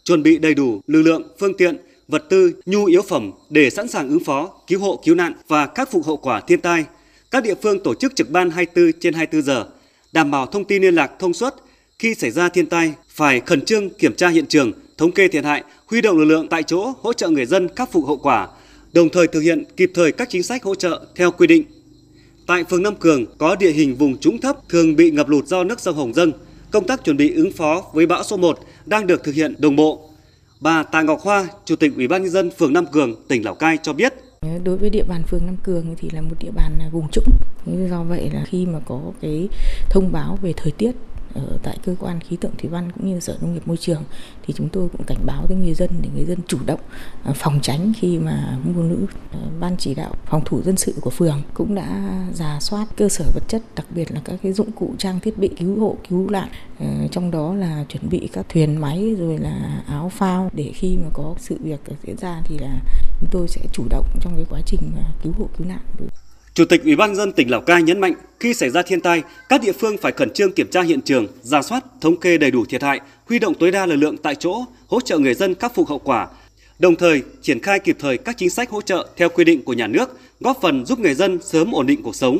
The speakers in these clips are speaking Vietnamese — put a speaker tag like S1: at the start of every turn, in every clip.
S1: chuẩn bị đầy đủ lực lượng, phương tiện, vật tư, nhu yếu phẩm để sẵn sàng ứng phó, cứu hộ, cứu nạn và khắc phục hậu quả thiên tai. Các địa phương tổ chức trực ban 24/24 giờ, đảm bảo thông tin liên lạc thông suốt. Khi xảy ra thiên tai, phải khẩn trương kiểm tra hiện trường, thống kê thiệt hại, huy động lực lượng tại chỗ hỗ trợ người dân khắc phục hậu quả, đồng thời thực hiện kịp thời các chính sách hỗ trợ theo quy định. Tại phường Nam Cường có địa hình vùng trũng thấp thường bị ngập lụt do nước sông Hồng dâng. Công tác chuẩn bị ứng phó với bão số 1 đang được thực hiện đồng bộ. Bà Tạ Ngọc Hoa, Chủ tịch Ủy ban nhân dân phường Nam Cường, tỉnh Lào Cai cho biết.
S2: Đối với địa bàn phường Nam Cường thì là một địa bàn vùng trũng. Do vậy là khi mà có cái thông báo về thời tiết ở tại cơ quan khí tượng thủy văn cũng như Sở Nông nghiệp Môi trường thì chúng tôi cũng cảnh báo tới người dân để người dân chủ động phòng tránh khi mà mưa lũ. Ban chỉ đạo phòng thủ dân sự của phường cũng đã rà soát cơ sở vật chất, đặc biệt là các cái dụng cụ trang thiết bị cứu hộ cứu nạn, trong đó là chuẩn bị các thuyền máy rồi là áo phao để khi mà có sự việc diễn ra thì là chúng tôi sẽ chủ động trong cái quá trình cứu hộ cứu nạn.
S1: Chủ tịch Ủy ban nhân dân tỉnh Lào Cai nhấn mạnh, khi xảy ra thiên tai, các địa phương phải khẩn trương kiểm tra hiện trường, rà soát, thống kê đầy đủ thiệt hại, huy động tối đa lực lượng tại chỗ, hỗ trợ người dân khắc phục hậu quả, đồng thời triển khai kịp thời các chính sách hỗ trợ theo quy định của nhà nước, góp phần giúp người dân sớm ổn định cuộc sống.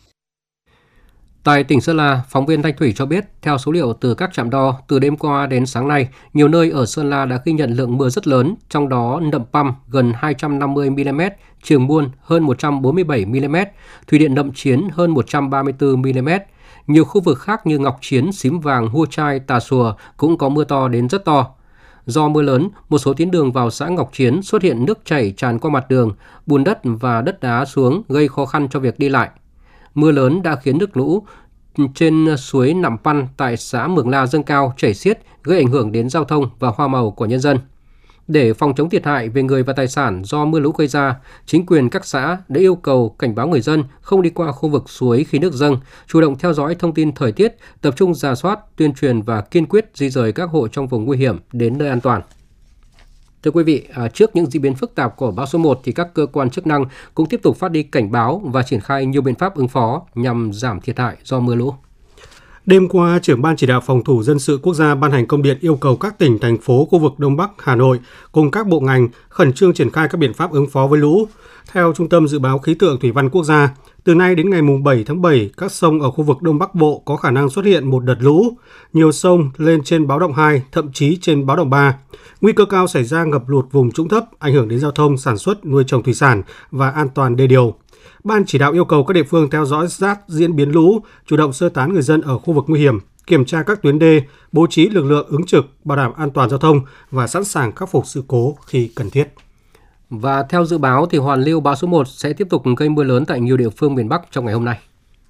S3: Tại tỉnh Sơn La, phóng viên Thanh Thủy cho biết, theo số liệu từ các trạm đo, từ đêm qua đến sáng nay, nhiều nơi ở Sơn La đã ghi nhận lượng mưa rất lớn, trong đó Nậm Păm gần 250 mm, Trường Muôn hơn 147 mm, Thủy điện Nậm Chiến hơn 134 mm. Nhiều khu vực khác như Ngọc Chiến, Xím Vàng, Hua Trai, Tà Xùa cũng có mưa to đến rất to. Do mưa lớn, một số tuyến đường vào xã Ngọc Chiến xuất hiện nước chảy tràn qua mặt đường, bùn đất và đất đá xuống gây khó khăn cho việc đi lại. Mưa lớn đã khiến nước lũ trên suối Nậm Păm tại xã Mường La dâng cao, chảy xiết, gây ảnh hưởng đến giao thông và hoa màu của nhân dân. Để phòng chống thiệt hại về người và tài sản do mưa lũ gây ra, chính quyền các xã đã yêu cầu cảnh báo người dân không đi qua khu vực suối khi nước dâng, chủ động theo dõi thông tin thời tiết, tập trung rà soát, tuyên truyền và kiên quyết di rời các hộ trong vùng nguy hiểm đến nơi an toàn. Thưa quý vị, trước những diễn biến phức tạp của bão số 1 thì các cơ quan chức năng cũng tiếp tục phát đi cảnh báo và triển khai nhiều biện pháp ứng phó nhằm giảm thiệt hại do mưa lũ.
S4: Đêm qua, trưởng Ban chỉ đạo phòng thủ dân sự quốc gia ban hành công điện yêu cầu các tỉnh, thành phố, khu vực Đông Bắc, Hà Nội cùng các bộ ngành khẩn trương triển khai các biện pháp ứng phó với lũ. Theo Trung tâm Dự báo Khí tượng Thủy văn Quốc gia, từ nay đến ngày 7 tháng 7, các sông ở khu vực Đông Bắc Bộ có khả năng xuất hiện một đợt lũ. Nhiều sông lên trên báo động 2, thậm chí trên báo động 3. Nguy cơ cao xảy ra ngập lụt vùng trũng thấp, ảnh hưởng đến giao thông, sản xuất, nuôi trồng thủy sản và an toàn đê điều. Ban chỉ đạo yêu cầu các địa phương theo dõi sát diễn biến lũ, chủ động sơ tán người dân ở khu vực nguy hiểm, kiểm tra các tuyến đê, bố trí lực lượng ứng trực, bảo đảm an toàn giao thông và sẵn sàng khắc phục sự cố khi cần thiết.
S3: Và theo dự báo thì hoàn lưu bão số 1 sẽ tiếp tục gây mưa lớn tại nhiều địa phương miền Bắc trong ngày hôm nay.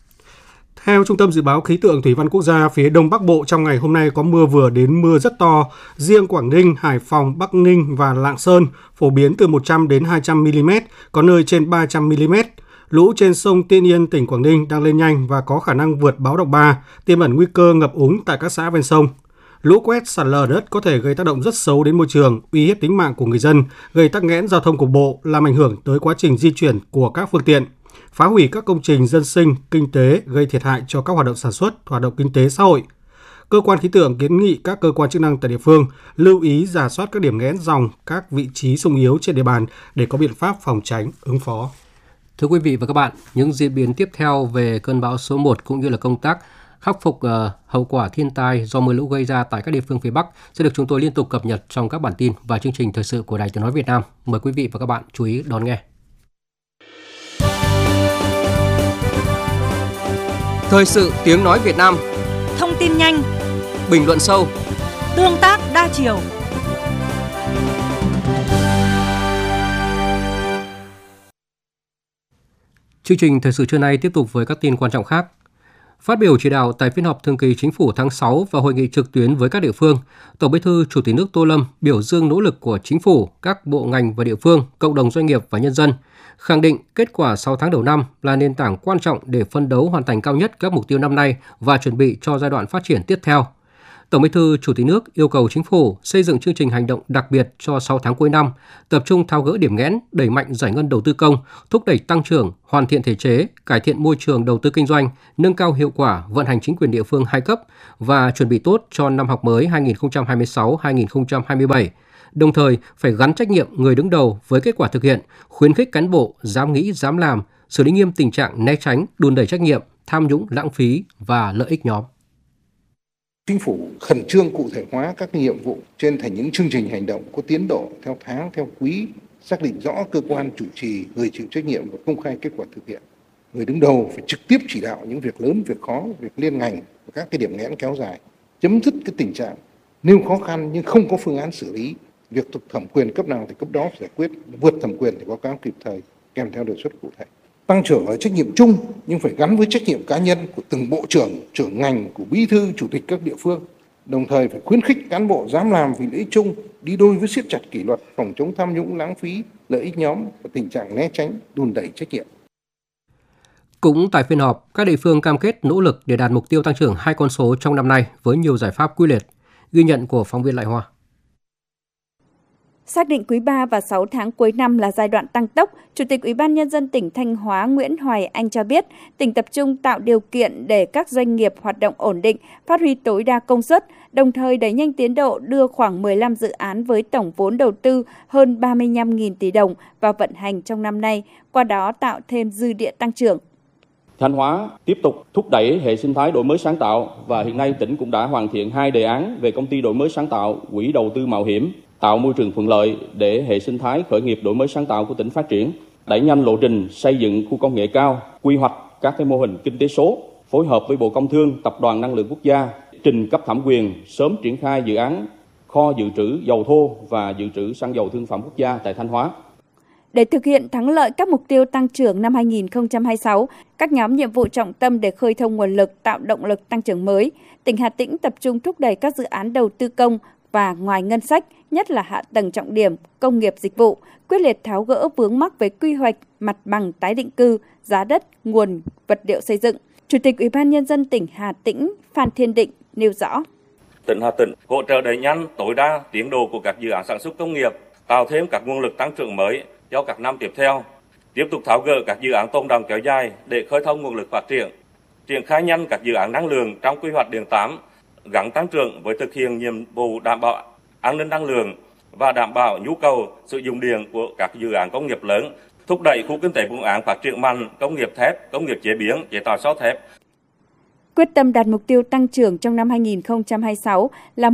S4: Theo Trung tâm Dự báo Khí tượng Thủy văn Quốc gia, phía Đông Bắc Bộ trong ngày hôm nay có mưa vừa đến mưa rất to. Riêng Quảng Ninh, Hải Phòng, Bắc Ninh và Lạng Sơn phổ biến từ 100 đến 200 mm, có nơi trên 300 mm. Lũ trên sông Tiên Yên, tỉnh Quảng Ninh đang lên nhanh và có khả năng vượt báo động 3, tiềm ẩn nguy cơ ngập úng tại các xã ven sông. Lũ quét, sạt lở đất có thể gây tác động rất xấu đến môi trường, uy hiếp tính mạng của người dân, gây tắc nghẽn giao thông cục bộ, làm ảnh hưởng tới quá trình di chuyển của các phương tiện, phá hủy các công trình dân sinh, kinh tế, gây thiệt hại cho các hoạt động sản xuất, hoạt động kinh tế xã hội. Cơ quan khí tượng kiến nghị các cơ quan chức năng tại địa phương lưu ý rà soát các điểm nghẽn dòng, các vị trí xung yếu trên địa bàn để có biện pháp phòng tránh, ứng phó.
S3: Thưa quý vị và các bạn, những diễn biến tiếp theo về cơn bão số 1 cũng như là công tác khắc phục hậu quả thiên tai do mưa lũ gây ra tại các địa phương phía Bắc sẽ được chúng tôi liên tục cập nhật trong các bản tin và chương trình thời sự của Đài Tiếng nói Việt Nam. Mời quý vị và các bạn chú ý đón nghe.
S5: Thời sự Tiếng nói Việt Nam.
S6: Thông tin nhanh,
S5: bình luận sâu,
S6: tương tác đa chiều.
S3: Chương trình thời sự trưa nay tiếp tục với các tin quan trọng khác. Phát biểu chỉ đạo tại phiên họp thường kỳ Chính phủ tháng 6 và hội nghị trực tuyến với các địa phương, Tổng Bí thư Chủ tịch nước Tô Lâm biểu dương nỗ lực của Chính phủ, các bộ ngành và địa phương, cộng đồng doanh nghiệp và nhân dân, khẳng định kết quả 6 tháng đầu năm là nền tảng quan trọng để phấn đấu hoàn thành cao nhất các mục tiêu năm nay và chuẩn bị cho giai đoạn phát triển tiếp theo. Tổng Bí thư Chủ tịch nước yêu cầu Chính phủ xây dựng chương trình hành động đặc biệt cho 6 tháng cuối năm, tập trung tháo gỡ điểm nghẽn, đẩy mạnh giải ngân đầu tư công, thúc đẩy tăng trưởng, hoàn thiện thể chế, cải thiện môi trường đầu tư kinh doanh, nâng cao hiệu quả vận hành chính quyền địa phương hai cấp và chuẩn bị tốt cho năm học mới 2026-2027. Đồng thời, phải gắn trách nhiệm người đứng đầu với kết quả thực hiện, khuyến khích cán bộ dám nghĩ, dám làm, xử lý nghiêm tình trạng né tránh, đùn đẩy trách nhiệm, tham nhũng, lãng phí và lợi ích nhóm.
S7: Chính phủ khẩn trương cụ thể hóa các nhiệm vụ trên thành những chương trình hành động có tiến độ theo tháng, theo quý, xác định rõ cơ quan chủ trì, người chịu trách nhiệm và công khai kết quả thực hiện. Người đứng đầu phải trực tiếp chỉ đạo những việc lớn, việc khó, việc liên ngành và các cái điểm nghẽn kéo dài, chấm dứt cái tình trạng nêu khó khăn nhưng không có phương án xử lý. Việc thuộc thẩm quyền cấp nào thì cấp đó phải giải quyết, vượt thẩm quyền thì báo cáo kịp thời kèm theo đề xuất cụ thể. Tăng trưởng là trách nhiệm chung nhưng phải gắn với trách nhiệm cá nhân của từng bộ trưởng, trưởng ngành, của bí thư, chủ tịch các địa phương. Đồng thời phải khuyến khích cán bộ dám làm vì lợi ích chung, đi đôi với siết chặt kỷ luật, phòng chống tham nhũng, lãng phí, lợi ích nhóm và tình trạng né tránh, đùn đẩy trách nhiệm.
S3: Cũng tại phiên họp, các địa phương cam kết nỗ lực để đạt mục tiêu tăng trưởng 2 con số trong năm nay với nhiều giải pháp quyết liệt. Ghi nhận của phóng viên Lại Hoa.
S8: Xác định quý 3 và 6 tháng cuối năm là giai đoạn tăng tốc, Chủ tịch Ủy ban Nhân dân tỉnh Thanh Hóa Nguyễn Hoài Anh cho biết, tỉnh tập trung tạo điều kiện để các doanh nghiệp hoạt động ổn định, phát huy tối đa công suất, đồng thời đẩy nhanh tiến độ đưa khoảng 15 dự án với tổng vốn đầu tư hơn 35.000 tỷ đồng vào vận hành trong năm nay, qua đó tạo thêm dư địa tăng trưởng.
S9: Thanh Hóa tiếp tục thúc đẩy hệ sinh thái đổi mới sáng tạo và hiện nay tỉnh cũng đã hoàn thiện 2 đề án về công ty đổi mới sáng tạo, quỹ đầu tư mạo hiểm, tạo môi trường thuận lợi để hệ sinh thái khởi nghiệp đổi mới sáng tạo của tỉnh phát triển, đẩy nhanh lộ trình xây dựng khu công nghệ cao, quy hoạch các cái mô hình kinh tế số, phối hợp với Bộ Công Thương, Tập đoàn Năng lượng Quốc gia, trình cấp thẩm quyền sớm triển khai dự án kho dự trữ dầu thô và dự trữ xăng dầu thương phẩm quốc gia tại Thanh Hóa.
S8: Để thực hiện thắng lợi các mục tiêu tăng trưởng năm 2026, các nhóm nhiệm vụ trọng tâm để khơi thông nguồn lực, tạo động lực tăng trưởng mới, tỉnh Hà Tĩnh tập trung thúc đẩy các dự án đầu tư công và ngoài ngân sách, nhất là hạ tầng trọng điểm, công nghiệp dịch vụ, quyết liệt tháo gỡ vướng mắc về quy hoạch, mặt bằng tái định cư, giá đất, nguồn vật liệu xây dựng. Chủ tịch Ủy ban Nhân dân tỉnh Hà Tĩnh Phan Thiên Định nêu rõ.
S10: Tỉnh Hà Tĩnh hỗ trợ đẩy nhanh tối đa tiến độ của các dự án sản xuất công nghiệp, tạo thêm các nguồn lực tăng trưởng mới cho các năm tiếp theo, tiếp tục tháo gỡ các dự án tồn đọng kéo dài để khơi thông nguồn lực phát triển khai nhanh các dự án năng lượng trong quy hoạch điện 8, gắn tăng trưởng với thực hiện nhiệm vụ đảm bảo an ninh năng lượng và đảm bảo nhu cầu sử dụng điện của các dự án công nghiệp lớn, thúc đẩy khu kinh tế Vũng Áng phát triển mạnh công nghiệp thép, công nghiệp chế biến, chế tạo sắt thép.
S8: Quyết tâm đạt mục tiêu tăng trưởng trong năm 2026 là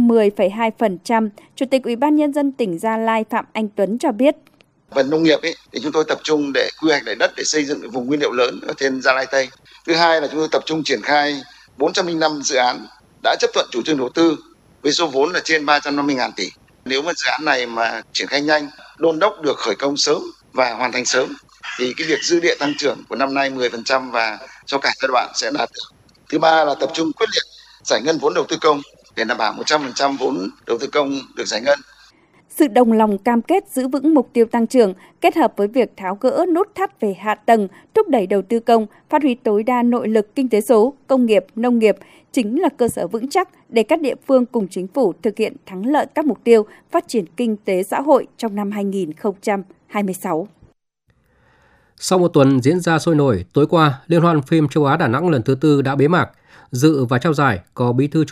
S8: 10,2%, Chủ tịch Ủy ban Nhân dân tỉnh Gia Lai Phạm Anh Tuấn cho biết.
S11: Phần nông nghiệp thì chúng tôi tập trung để quy hoạch lại đất để xây dựng vùng nguyên liệu lớn ở trên Gia Lai Tây. Thứ hai là chúng tôi tập trung triển khai 405 dự án đã chấp thuận chủ trương đầu tư với số vốn là trên 350.000 tỷ. Nếu mà dự án này mà triển khai nhanh, đôn đốc được khởi công sớm và hoàn thành sớm thì cái việc dư địa tăng trưởng của năm nay 10% và cho cả giai đoạn sẽ đạt được. Thứ ba là tập trung quyết liệt giải ngân vốn đầu tư công để đảm bảo 100% vốn đầu tư công được giải ngân.
S8: Sự đồng lòng cam kết giữ vững mục tiêu tăng trưởng, kết hợp với việc tháo gỡ nút thắt về hạ tầng, thúc đẩy đầu tư công, phát huy tối đa nội lực kinh tế số, công nghiệp, nông nghiệp, chính là cơ sở vững chắc để các địa phương cùng chính phủ thực hiện thắng lợi các mục tiêu phát triển kinh tế xã hội trong năm 2026.
S3: Sau một tuần diễn ra sôi nổi, tối qua, Liên hoan phim châu Á Đà Nẵng lần thứ 4 đã bế mạc. Dự và trao giải có Bí thư